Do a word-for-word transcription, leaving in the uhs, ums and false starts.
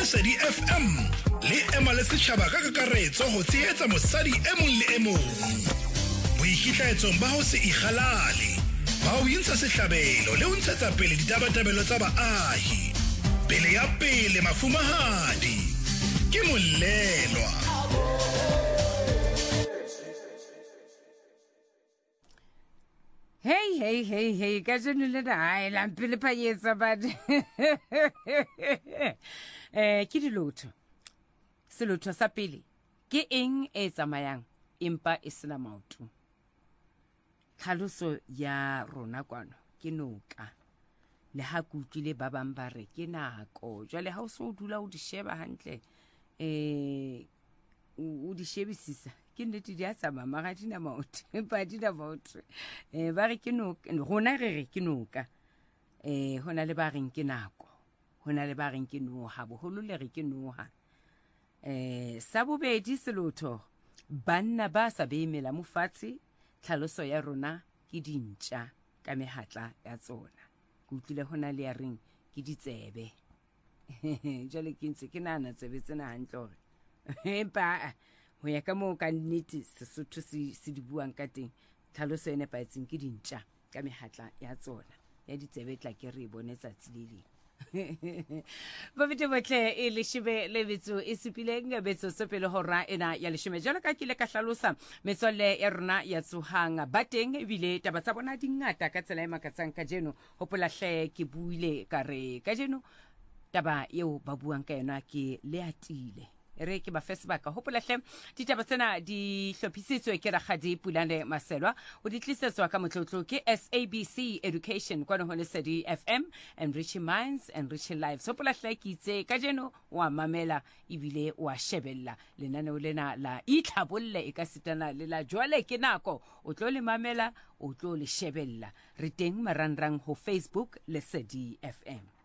Lesedi F M le ema le setjhaba ka kakaretso ho tshehetsa mosadi e mong le e mong. Boikitlaetsong ba ho se ikgalale, ba ho intsha sehlabelo le ho ntshetsa pele ditabatabelo tsa baahi. Pele ya pele mafumahadi ke Molelwa. Hey, hey, hey, hey, ka jeno le na la mpele pa yetsa bad. Eh, ke dilotho. Selotho sa pele. Ke eng e tsamayang empa e sena maoto. Tlhaloso ya rona kwano ke noka. Le ha kutlile ba bang ba re ke nako. Jwale ha o so dula o di sheba hantle. Eh, o di shebisisa. Ke nnete di a tsamaya mara di na maoto empa di na maoto eh ba re ke noka rona re re ke noka eh hona le ba reng ke nako hona le ba reng ke noha boholo le re ke noha eh sa bobedi selotho banna ba sa beemela mofatsi tlhaloso ya rona ke dintja ka mehatla ya tsona ke utlile hona le ya reng ke ditsebe jale ke ntse ke nana tsebe tsena hantle hore empa ho ya ka mo ka nnete Sesotho se di buang ka teng tlhaloso ene paetseng ke dintja ka mehatla ya tsona ya ditsebe tla ke re bone tsatsi le le ba bete botle e le shibe le betso e sepile nga betso sepele hora ena ya le shime jalo ka kile ka hlalosa metswalle ya rona ya tsohanga ba teng ebile taba tsa bona dingata ka tsela e makatsang ka jeno hopola hle ke buile ka re ka jeno taba eo ba buang ka yona ke le atile re ke ba Facebook hopola hle ditaba tsena di hlophisitswe ke Rakgadi Pulane Maselwa o di tlisetswa ka motlotlo ke S A B C Education kwa ho Lesedi F M, Enriching Minds, Enriching Lives. Hopola hle ke itse ka jeno wa mamela ibile wa shebella lenane lena la itlhabolle e ka sitana le la jwale ke nako o tlo le mamela o tlo le shebella re teng marangrang ho Facebook Lesedi F M.